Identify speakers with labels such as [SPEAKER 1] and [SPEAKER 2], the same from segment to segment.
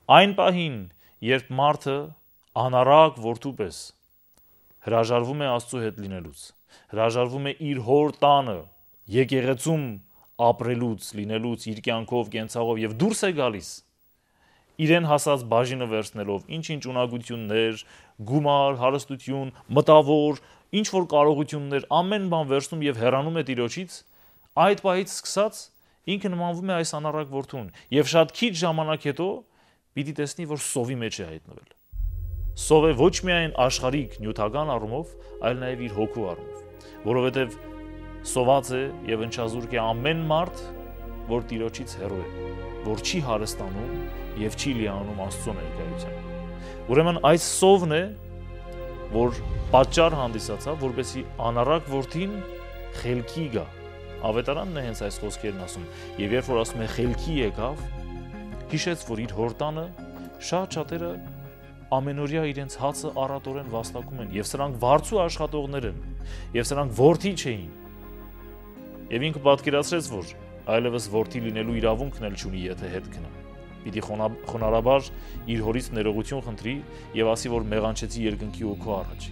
[SPEAKER 1] Այն պահին, երբ մարդը անառակ որդու պես հրաժարվում է Աստծո հետ լինելուց, հրաժարվում է իր հոր տանը, եկեղեցում ապրելուց, լինելուց, իր կյանքով, կենցաղով եւ դուրս է գալիս, իրեն հասած բաժինը վերցնելով, ինչ-ինչ ունակություններ, գումար, հարստություն, մտավոր, ինչ որ կարողություններ, ամեն բան վերցնում եւ հեռանում է Տիրոջից, այդ պահից սկսած ինքը նմանվում է այս անառակ որդուն եւ շատ քիչ ժամանակ հետո պիտի տեսնի, որ սովի մեջ է հայտնվել։ Սով է ոչ միայն աշխարհիկ նյութական առումով, այլ նաեւ իր հոգու առումով, որովհետեւ սոված է եւ ընչազուրկ է ամեն մարդ, որ Տիրոջից հեռու է, որ չի հարստանում եւ չի լիանում Աստծո ներկայությամբ։ Ուրեմն այս սովն է, որ պատճառ հանդիսացավ, որպեսզի անառակ որդին խելքի գա։ Ավետարանն է հենց այս խոսքերն ասում, եւ երբ որ ասում է խելքի եկավ, հիշեց, որ իր հորտանը շատ շատերը ամենօրյա իրենց հացը առատորեն վաստակում են, եւ սրանք վարձու աշխատողներ են, եւ սրանք որդի չէին։ Եվ ինքը պատկերացրեց, որ այլևս որդի լինելու իրավունքն էլ չունի, եթե հետ գնա։ Պիտի խոնարհաբար իր հորից ներողություն խնդրի եւ ասի, որ մեղանչեցի երկնքի ու քո առաջ։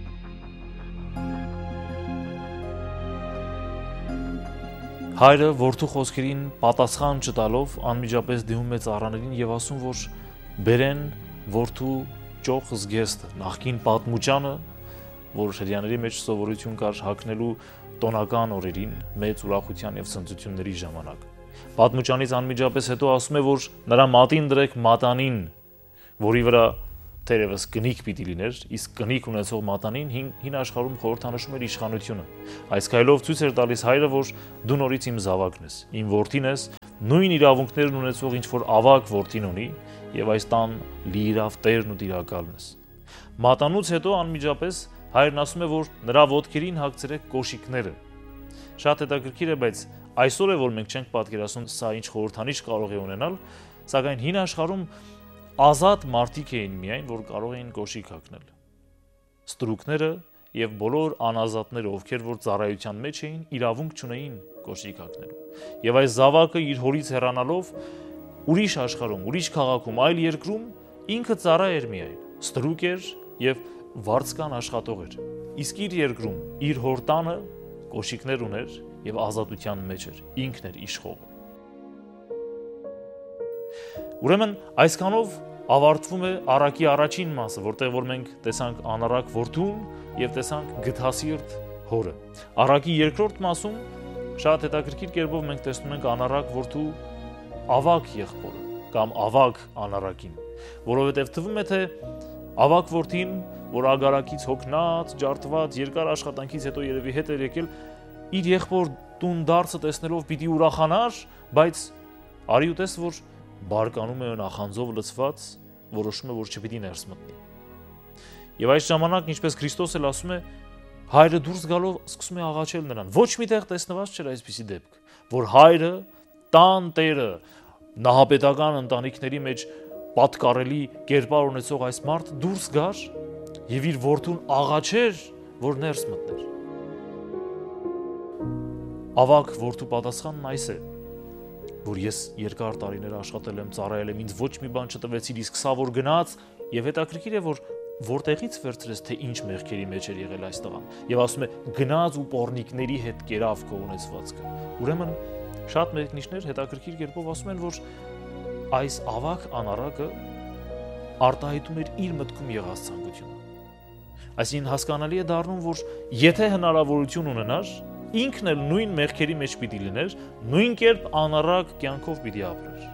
[SPEAKER 1] Հայրը որդու խոսքերին պատասխան չտալով անմիջապես դիմում է ծառաներին եւ ասում, որ բերեն որդու ճոխ զգեստը, նախկին պատմուճանը, որ հրյաների մեջ սովորություն կար հագնելու տոնական օրերին, մեծ ուրախության եւ ցնծությունների ժամանակ։ Պատմուճանից անմիջապես հետո ասում է, որ նրա մատին դրեք մատանին, որի վրա թերևս կնիկ պիտի լիներ, իսկ կնիկ ունեցող մատանին հին աշխարհում խորհրդանշում էր իշխանությունը։ Այս քայլով ցույց էր տալիս հայրը, որ դու նորից իմ զավակն ես, իմ որդին ես, նույն իրավունքներն ունեցող ինչ որ ավակ որդին ունի, եւ այս տան լիիրավ տերն ու տիրակալն ես։ Մատանուց հետո անմիջապես հայրն ասում է, որ նրա ոտքերին հագցրեք կոշիկները։ Շատ հետաքրքիր է, բայց այսօր է, որ մենք չենք պատկերացնում սա ինչ խորհրդանիշ կարող է ունենալ, սակայն հին աշխարհում ազատ մարդիկ էին միայն, որ կարող էին կոշիկ հագնել։ Ստրուկները եւ բոլոր անազատները, ովքեր որ ծառայության մեջ էին, իրավունք չունեին կոշիկ հագնելու։ Եվ այս զավակը իր հորից հեռանալով ուրիշ աշխարհում, ուրիշ քաղաքում, այլ երկրում ինքը ծառա էր միայն, ստրուկ էր եւ վարձկան աշխատող էր։ Իսկ իր երկրում իր հոր տանը կոշիկներ ուներ եւ ազատության մեջ էր, ինքն էր իշխողը։ Ուրեմն այսքանով ավարտվում է առակի առաջին մասը, որտեղ որ մենք տեսանք անառակ որդուն եւ տեսանք գթասիրտ հորը։ Առակի երկրորդ մասում շատ հետաքրքիր կերպով մենք տեսնում ենք անառակ որդու ավակ եղբորը կամ ավակ անառակին, որովհետեւ թվում է, թե ավակ որդին, որ ագարակից հոգնած, ջարդված, երկար աշխատանքից հետո երևի հետ էր եկել, իր եղբոր տուն դարձը տեսնելով պիտի ուրախանար, բայց արի ու տես, որ բարկանում է նախանձով լցված, որոշում է, որ չպիտի ներս մտնի։ Եվ այս ժամանակ, ինչպես Քրիստոս էլ ասում է, հայրը դուրս գալով սկսում է աղաչել նրան։ Ոչ միտեղ տեսնված չէր այսպիսի դեպք, որ հայրը, տան տերը, նահապետական ընտանիքների մեջ պատկառելի կերպար ունեցող այս մարդ դուրս գար եւ իր որդուն աղաչեր, որ ներս մտներ։ Ավակ որդու պատասխանն այս է, որ ես երկար տարիներ աշխատել եմ, ծառայել եմ, ինձ ոչ մի բան չտվեցիր, իսկ սա որ գնաց, եւ հետաքրքիր է, որ որտեղից վերցրեց, թե ինչ մեղքերի մեջ էր եղել այս տղան, եւ ասում է գնաց ու պոռնիկների հետ կերավ քո ունեցվածքը։ Ուրեմն շատ մեկնիշներ հետաքրքիր կերպով ասում են, որ այս ավակ անառակը արտահայտում էր իր մտքում եղած ցանկությունը։ Այսինքն հասկանալի է դառնում, որ եթե հնարավորություն ունենար, ինքն էլ նույն մեղքերի մեջ պիտի լիներ, նույն կերպ անառակ կյանքով պիտի ապրեր։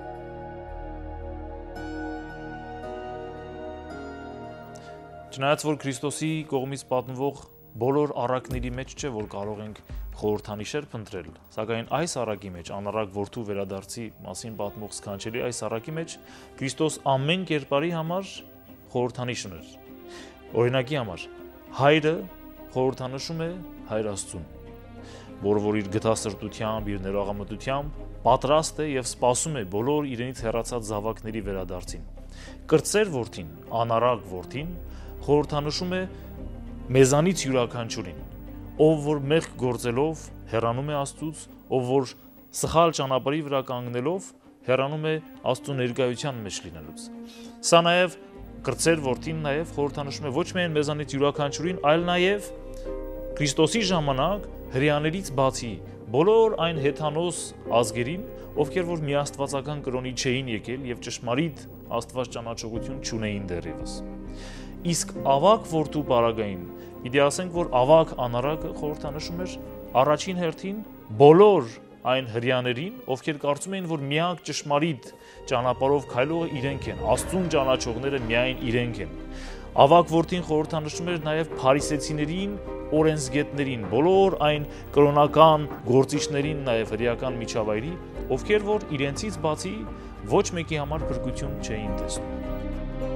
[SPEAKER 1] Չնայած որ Քրիստոսի կողմից պատմվող բոլոր առակների մեջ չէ, որ կարող ենք խորհրդանիշեր փնտրել, սակայն այս առակի մեջ, անառակ որդու վերադարձի մասին պատմող սքանչելի այս առակի մեջ Քրիստոս ամեն կերպարի համար խորհրդանիշ ուներ։ Օրինակի համար հայրը խորհրդանշում է Հայր Աստծուն, որ իր գթասրտությամբ, իր ներողամտությամբ պատրաստ է եւ սպասում է բոլոր իրենից հեռացած զավակների վերադարձին։ Կրտսեր որդին, անառակ որդին խորհրդանշում է մեզանից յուրաքանչյուրին, ով որ մեղք գործելով հեռանում է Աստծուց, ով որ սխալ ճանապարհի վրա կանգնելով հեռանում է Աստծո ներկայության մեջ լինելուց։ Սա նաև կրտսեր որդին նաև խորհրդանշում է ոչ միայն մեզանից յուրաքանչյուրին, այլ նաև Քրիստոսի ժամանակ հրեաներից բացի բոլոր այն հեթանոս ազգերին, ովքեր որ միաստվածական կրոնի չէին եկել եւ ճշմարիտ Աստված ճանաչողություն չունեին դեռևս։ Իսկ ավակ որդու բարագային, պիտի ասենք, որ ավակ անարակը խորհրդանշում էր առաջին հերթին բոլոր այն հրեաներին, ովքեր կարծում էին, որ միակ ճշմարիտ ճանապարհով քայլողը իրենք են, Աստծուն ճանաչողները միայն իրենք են։ Ավակ որդին խորհրդանշում էր նաև փարիսեցիներին, օրենսգետներին, բոլոր այն կրոնական գործիչներին նաև հրեական միջավայրի, ովքեր որ իրենցից բացի ոչ մեկի համար փրկություն չէին տեսնում։